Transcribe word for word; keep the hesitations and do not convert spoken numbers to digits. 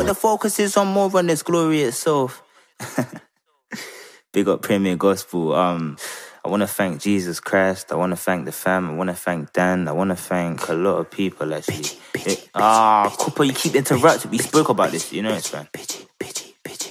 what the focus is on more than this glory itself. Big up Premier Gospel. Um, I want to thank Jesus Christ. I want to thank the fam. I want to thank Dan. I want to thank a lot of people, actually. Bitchy, bitchy, Ah, bitchy, Cooper, you keep interrupting. We spoke about this, you know it's fine. Bitchy.